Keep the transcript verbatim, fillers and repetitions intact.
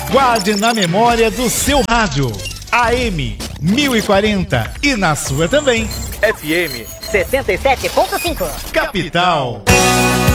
Guarde na memória do seu rádio. A M mil e quarenta e na sua também. F M setenta e sete ponto cinco. Capital.